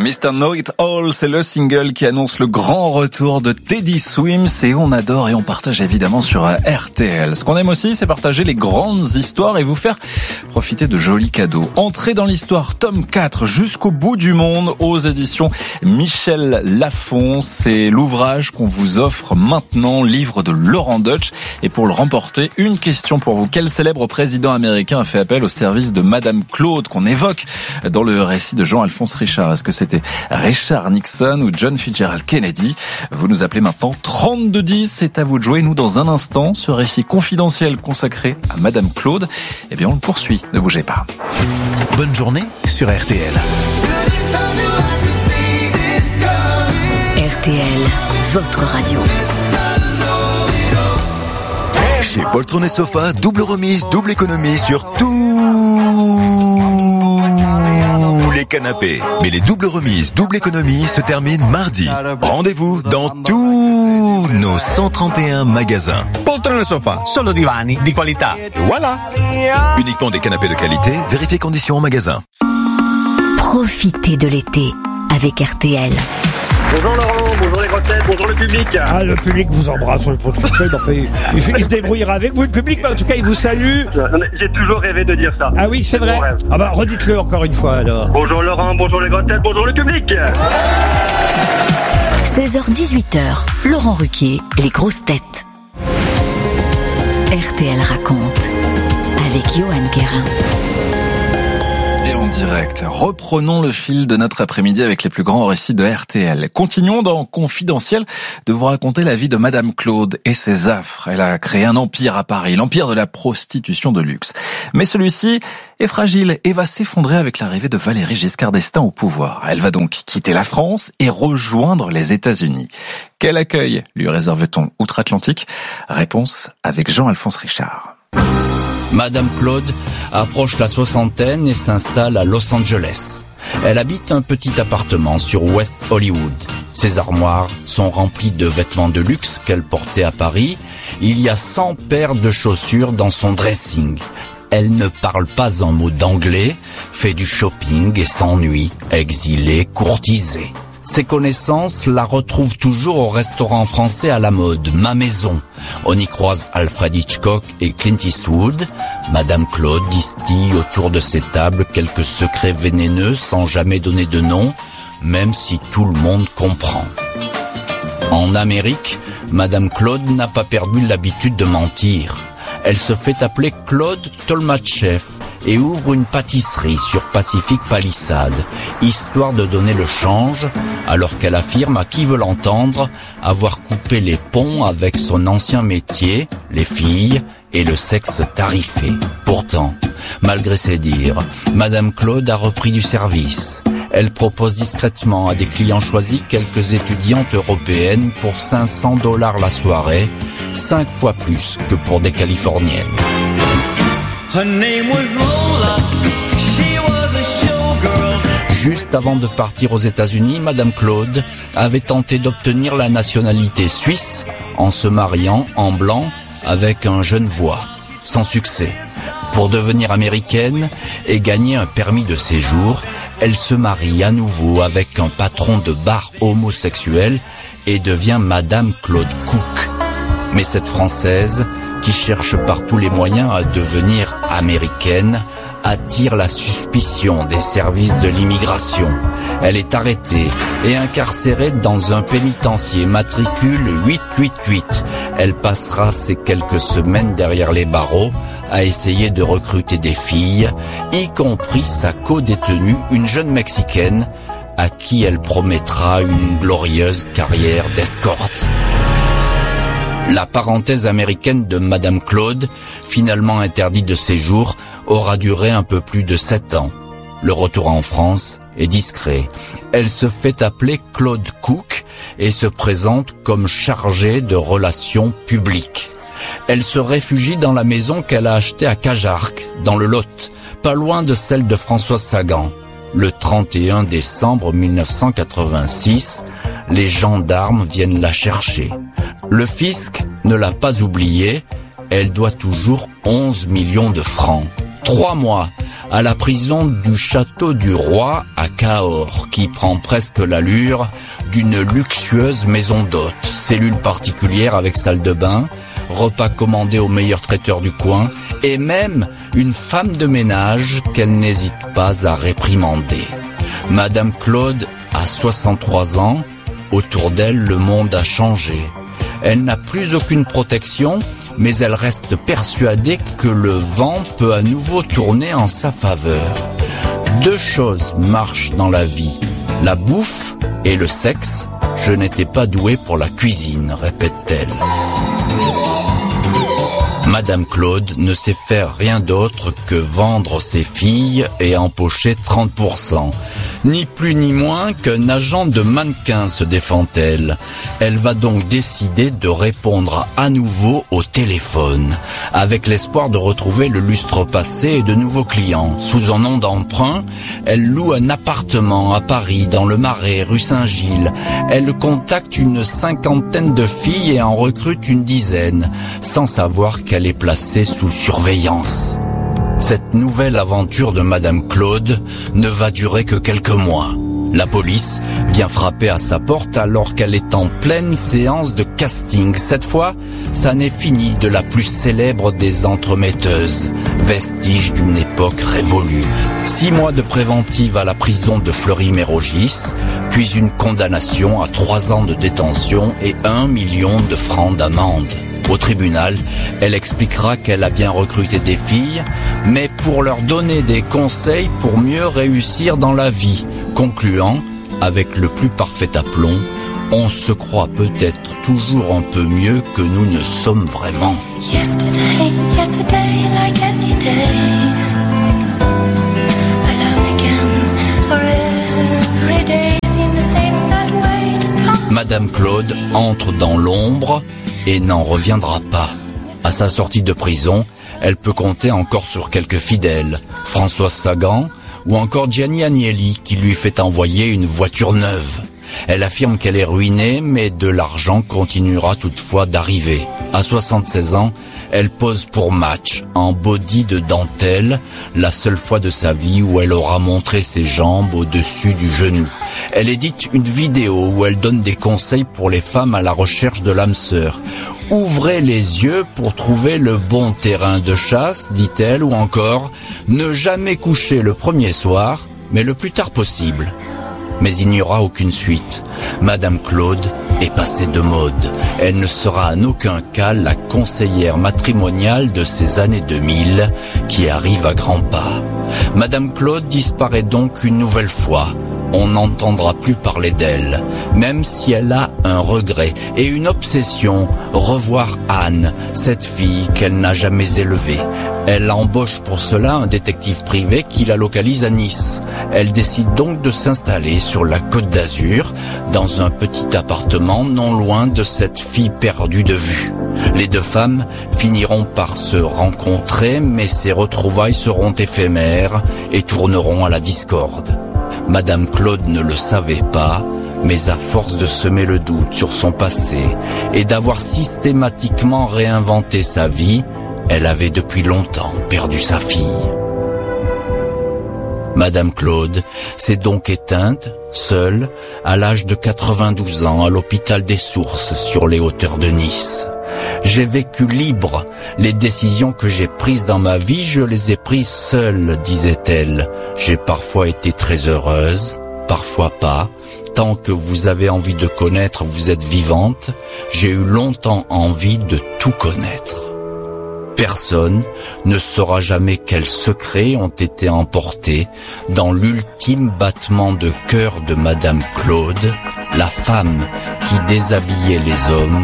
Mr. Know It All, c'est le single qui annonce le grand retour de Teddy Swims et on adore et on partage évidemment sur RTL. Ce qu'on aime aussi, c'est partager les grandes histoires et vous faire profiter de jolis cadeaux. Entrez dans l'histoire, tome 4, jusqu'au bout du monde, aux éditions Michel Lafon. C'est l'ouvrage qu'on vous offre maintenant, livre de Laurent Deutsch. Et pour le remporter, une question pour vous. Quel célèbre président américain a fait appel au service de Madame Claude qu'on évoque dans le récit de Jean-Alphonse Richard? Est-ce que c'était Richard Nixon ou John Fitzgerald Kennedy? Vous nous appelez maintenant 3210, c'est à vous de jouer. Nous, dans un instant, ce récit confidentiel consacré à Madame Claude, eh bien on le poursuit, ne bougez pas. Bonne journée sur RTL. RTL, votre radio. Chez Poltron et Sofa, double remise, double économie sur tous les canapés. Mais les doubles remises, double économie se terminent mardi. Rendez-vous dans tous nos 131 magasins. Poltron e Sofa, solo divani di qualità. Et voilà. Uniquement des canapés de qualité, vérifiez conditions en magasin. Profitez de l'été avec RTL. Bonjour Laurent, bonjour les grosses têtes, bonjour le public. Ah, le public vous embrasse, je pense que il se débrouillera avec vous, le public, mais en tout cas, il vous salue. J'ai toujours rêvé de dire ça. Ah oui, c'est vrai. Ah bah, redites-le encore une fois, alors. Bonjour Laurent, bonjour les grosses têtes, bonjour le public. 16h-18h, Laurent Ruquier, les grosses têtes. RTL raconte, avec Johan Guérin. Et en direct, reprenons le fil de notre après-midi avec les plus grands récits de RTL. Continuons dans Confidentiel de vous raconter la vie de Madame Claude et ses affres. Elle a créé un empire à Paris, l'empire de la prostitution de luxe. Mais celui-ci est fragile et va s'effondrer avec l'arrivée de Valéry Giscard d'Estaing au pouvoir. Elle va donc quitter la France et rejoindre les États-Unis. Quel accueil lui réserve-t-on outre-Atlantique? Réponse avec Jean-Alphonse Richard. Madame Claude approche la soixantaine et s'installe à Los Angeles. Elle habite un petit appartement sur West Hollywood. Ses armoires sont remplies de vêtements de luxe qu'elle portait à Paris. Il y a 100 paires de chaussures dans son dressing. Elle ne parle pas un mot d'anglais, fait du shopping et s'ennuie, exilée, courtisée. Ses connaissances la retrouvent toujours au restaurant français à la mode, Ma Maison. On y croise Alfred Hitchcock et Clint Eastwood. Madame Claude distille autour de ces tables quelques secrets vénéneux sans jamais donner de nom, même si tout le monde comprend. En Amérique, Madame Claude n'a pas perdu l'habitude de mentir. Elle se fait appeler Claude Tolmatchev et ouvre une pâtisserie sur Pacific Palisades, histoire de donner le change, alors qu'elle affirme à qui veut l'entendre avoir coupé les ponts avec son ancien métier, les filles et le sexe tarifé. Pourtant, malgré ses dires, Madame Claude a repris du service. Elle propose discrètement à des clients choisis quelques étudiantes européennes pour $500 la soirée, 5 fois plus que pour des Californiennes. Juste avant de partir aux États-Unis, Madame Claude avait tenté d'obtenir la nationalité suisse en se mariant en blanc avec un Genevois, sans succès. Pour devenir américaine et gagner un permis de séjour, elle se marie à nouveau avec un patron de bar homosexuel et devient Madame Claude Cook. Mais cette Française, qui cherche par tous les moyens à devenir américaine, attire la suspicion des services de l'immigration. Elle est arrêtée et incarcérée dans un pénitencier matricule 888. Elle passera ces quelques semaines derrière les barreaux à essayer de recruter des filles, y compris sa co-détenue, une jeune Mexicaine, à qui elle promettra une glorieuse carrière d'escorte. La parenthèse américaine de Madame Claude, finalement interdite de séjour, aura duré un peu plus de 7 ans. Le retour en France est discret. Elle se fait appeler Claude Cook et se présente comme chargée de relations publiques. Elle se réfugie dans la maison qu'elle a achetée à Cajarc, dans le Lot, pas loin de celle de Françoise Sagan. Le 31 décembre 1986, les gendarmes viennent la chercher. Le fisc ne l'a pas oubliée, elle doit toujours 11 millions de francs. 3 mois à la prison du Château du Roi à Cahors qui prend presque l'allure d'une luxueuse maison d'hôtes, cellule particulière avec salle de bain, repas commandés au meilleur traiteur du coin et même une femme de ménage qu'elle n'hésite pas à réprimander. Madame Claude a 63 ans, autour d'elle le monde a changé. Elle n'a plus aucune protection, mais elle reste persuadée que le vent peut à nouveau tourner en sa faveur. 2 choses marchent dans la vie, la bouffe et le sexe. Je n'étais pas douée pour la cuisine, répète-t-elle. Madame Claude ne sait faire rien d'autre que vendre ses filles et empocher 30%. Ni plus ni moins qu'un agent de mannequin, se défend-elle. Elle va donc décider de répondre à nouveau au téléphone, avec l'espoir de retrouver le lustre passé et de nouveaux clients. Sous un nom d'emprunt, elle loue un appartement à Paris, dans le Marais, rue Saint-Gilles. Elle contacte une 50aine de filles et en recrute une 10aine, sans savoir qu'elle est placée sous surveillance. Cette nouvelle aventure de Madame Claude ne va durer que quelques mois. La police vient frapper à sa porte alors qu'elle est en pleine séance de casting. Cette fois, ça n'est fini de la plus célèbre des entremetteuses, vestige d'une époque révolue. 6 mois de préventive à la prison de Fleury-Mérogis, puis une condamnation à 3 ans de détention et 1 million de francs d'amende. Au tribunal, elle expliquera qu'elle a bien recruté des filles, mais pour leur donner des conseils pour mieux réussir dans la vie, concluant, avec le plus parfait aplomb, on se croit peut-être toujours un peu mieux que nous ne sommes vraiment. Yesterday, like any day. Alone again, for every day seems the same sad way to pass. Madame Claude entre dans l'ombre et n'en reviendra pas. À sa sortie de prison, elle peut compter encore sur quelques fidèles, Françoise Sagan ou encore Gianni Agnelli qui lui fait envoyer une voiture neuve. Elle affirme qu'elle est ruinée, mais de l'argent continuera toutefois d'arriver. À 76 ans, elle pose pour Match, en body de dentelle, la seule fois de sa vie où elle aura montré ses jambes au-dessus du genou. Elle édite une vidéo où elle donne des conseils pour les femmes à la recherche de l'âme sœur. Ouvrez les yeux pour trouver le bon terrain de chasse, dit-elle, ou encore, ne jamais coucher le premier soir, mais le plus tard possible. Mais il n'y aura aucune suite. Madame Claude est passée de mode. Elle ne sera en aucun cas la conseillère matrimoniale de ces années 2000 qui arrivent à grands pas. Madame Claude disparaît donc une nouvelle fois. On n'entendra plus parler d'elle, même si elle a un regret et une obsession, revoir Anne, cette fille qu'elle n'a jamais élevée. Elle embauche pour cela un détective privé qui la localise à Nice. Elle décide donc de s'installer sur la Côte d'Azur, dans un petit appartement non loin de cette fille perdue de vue. Les 2 femmes finiront par se rencontrer, mais ces retrouvailles seront éphémères et tourneront à la discorde. Madame Claude ne le savait pas, mais à force de semer le doute sur son passé et d'avoir systématiquement réinventé sa vie, elle avait depuis longtemps perdu sa fille. Madame Claude s'est donc éteinte, seule, à l'âge de 92 ans, à l'hôpital des Sources, sur les hauteurs de Nice. J'ai vécu libre. Les décisions que j'ai prises dans ma vie, je les ai prises seule, disait-elle. J'ai parfois été très heureuse, parfois pas. Tant que vous avez envie de connaître, vous êtes vivante. J'ai eu longtemps envie de tout connaître. Personne ne saura jamais quels secrets ont été emportés dans l'ultime battement de cœur de Madame Claude, la femme qui déshabillait les hommes